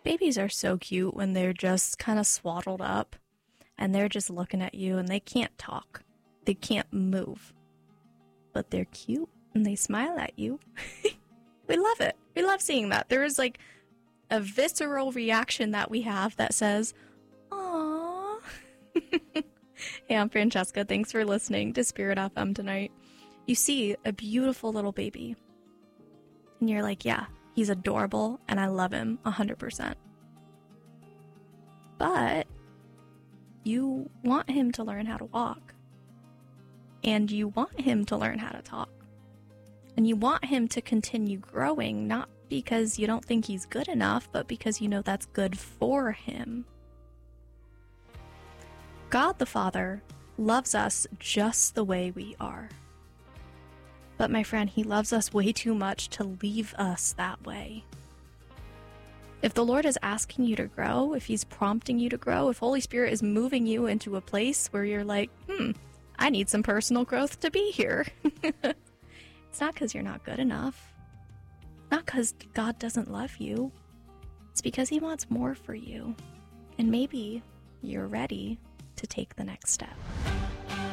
Babies are so cute when they're just kind of swaddled up and they're just looking at you and they can't talk. They can't move. But they're cute and they smile at you. We love it. We love seeing that. There is like a visceral reaction that we have that says, "Aww." Hey, I'm Francesca. Thanks for listening to Spirit FM tonight. You see a beautiful little baby and you're like, yeah, he's adorable and I love him 100%. But you want him to learn how to walk. And you want him to learn how to talk. And you want him to continue growing, not because you don't think he's good enough, but because you know that's good for him. God the Father loves us just the way we are. But my friend, he loves us way too much to leave us that way. If the Lord is asking you to grow, if he's prompting you to grow, if Holy Spirit is moving you into a place where you're like, I need some personal growth to be here. It's not because you're not good enough. Not because God doesn't love you. It's because he wants more for you. And maybe you're ready to take the next step.